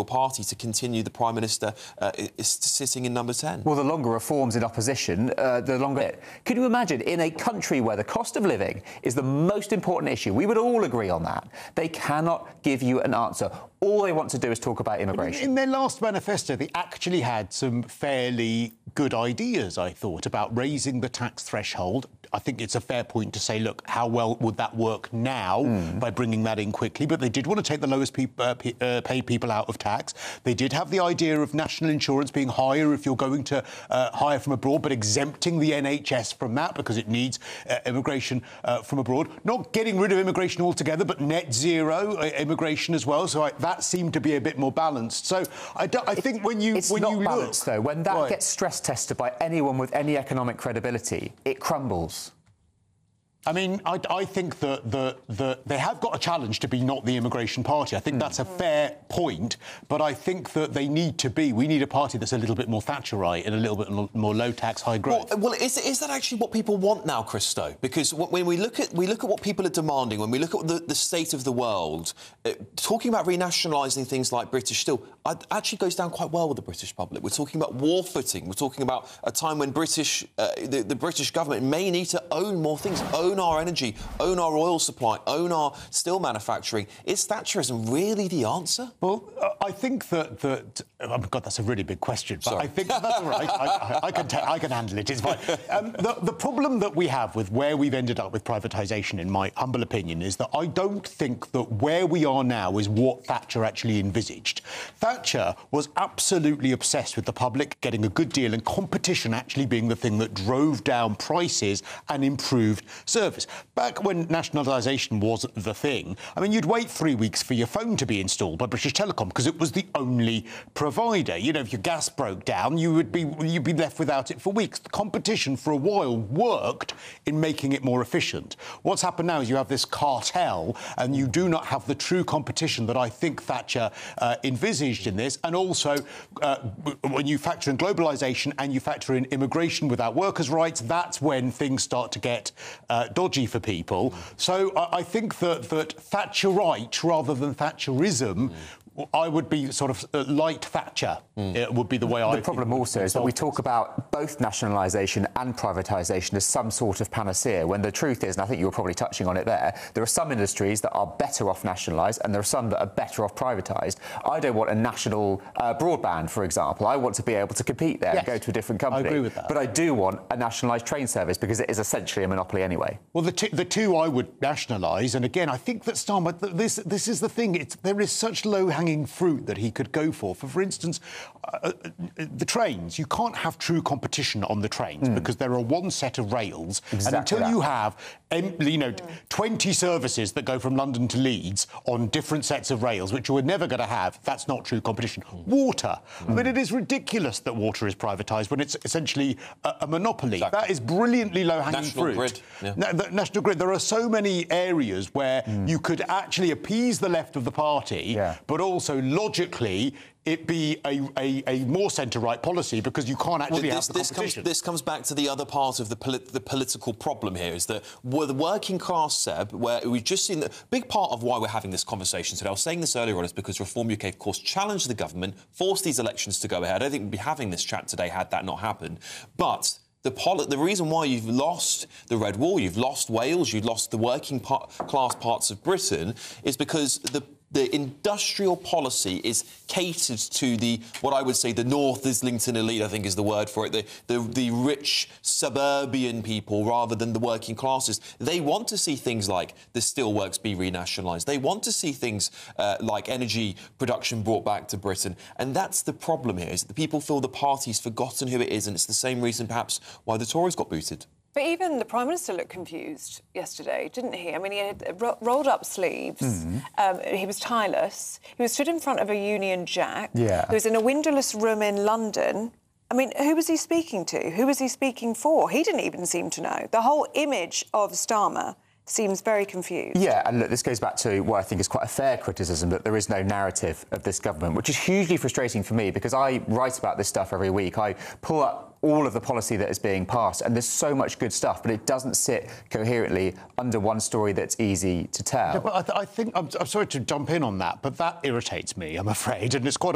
party to continue the Prime Minister is sitting in number 10. Well, the longer reforms in opposition, the longer it. Can you imagine, in a country where the cost of living is the most important issue, we would all agree on that, they cannot give you an answer. All they want to do is talk about immigration. In their last manifesto, they actually had some fairly good ideas, I thought, about raising the tax threshold. I think it's a fair point to say, look, how well would that work now by bringing that in quickly? But they did want to take the lowest paid people out of tax. They did have the idea of national insurance being higher if you're going to hire from abroad, but exempting the NHS from that because it needs immigration from abroad. Not getting rid of immigration altogether, but net zero immigration as well. So that seemed to be a bit more balanced. So I think when you not balanced, though. When that gets stress tested by anyone with any economic credibility, it crumbles. I mean, I think that they have got a challenge to be not the immigration party. I think that's a fair point, but I think that we need a party that's a little bit more Thatcherite and a little bit more low tax, high growth. Well, is that actually what people want now, Christo? Because when we look at what people are demanding, when we look at the state of the world, talking about renationalising things like British Steel actually goes down quite well with the British public. We're talking about war footing. We're talking about a time when the British government may need to own more things, own our energy, own our oil supply, own our steel manufacturing. Is Thatcherism really the answer? Well, I think that oh, God, that's a really big question. But Sorry. I think that's all right. I can handle it. It's fine. The problem that we have with where we've ended up with privatisation, in my humble opinion, is that I don't think that where we are now is what Thatcher actually envisaged. Thatcher was absolutely obsessed with the public getting a good deal and competition actually being the thing that drove down prices and improved service. Back when nationalisation was the thing, I mean, you'd wait 3 weeks for your phone to be installed by British Telecom because it was the only provider. You know, if your gas broke down, you'd be left without it for weeks. The competition for a while worked in making it more efficient. What's happened now is you have this cartel and you do not have the true competition that I think Thatcher envisaged in this. And also, when you factor in globalisation and you factor in immigration without workers' rights, that's when things start to get dodgy for people. So I think that Thatcherite rather than Thatcherism, I would be sort of light Thatcher. It would be the way I think. The problem also is that we talk about both nationalisation and privatisation as some sort of panacea, when the truth is, and I think you were probably touching on it there are some industries that are better off nationalised and there are some that are better off privatised. I don't want a national broadband, for example. I want to be able to compete there and go to a different company. I agree with that. But I do want a nationalised train service because it is essentially a monopoly anyway. Well, the two I would nationalise, and again, I think that Starmer, this is the thing, there is such low-hanging fruit that he could go for. For instance, the trains. You can't have true competition on the trains because there are one set of rails, and until you have 20 services that go from London to Leeds on different sets of rails, which you're never going to have, that's not true competition. Water. I mean, it is ridiculous that water is privatised when it's essentially a monopoly. Exactly. That is brilliantly low-hanging fruit. Grid. Yeah. National Grid. There are so many areas where you could actually appease the left of the party, but also logically it be a more centre-right policy because you can't actually have the competition. This comes back to the other part of the political problem here, is that the working class, Seb, where we've just seen the big part of why we're having this conversation today. I was saying this earlier on, is because Reform UK, of course, challenged the government, forced these elections to go ahead. I don't think we'd be having this chat today had that not happened. But the reason why you've lost the Red Wall, you've lost Wales, you've lost the working class parts of Britain, is because the industrial policy is catered to what I would say the North Islington elite, I think is the word for it, the rich suburban people rather than the working classes. They want to see things like the steelworks be renationalised. They want to see things like energy production brought back to Britain. And that's the problem here, is that the people feel the party's forgotten who it is, and it's the same reason perhaps why the Tories got booted. But even the Prime Minister looked confused yesterday, didn't he? I mean, he had rolled up sleeves. He was tireless. He was stood in front of a Union Jack. Yeah. He was in a windowless room in London. I mean, who was he speaking to? Who was he speaking for? He didn't even seem to know. The whole image of Starmer seems very confused. Yeah, and look, this goes back to what I think is quite a fair criticism, that there is no narrative of this government, which is hugely frustrating for me because I write about this stuff every week. I pull up all of the policy that is being passed, and there's so much good stuff, but it doesn't sit coherently under one story that's easy to tell. Yeah, but I think, I'm sorry to jump in on that, but that irritates me, I'm afraid, and it's quite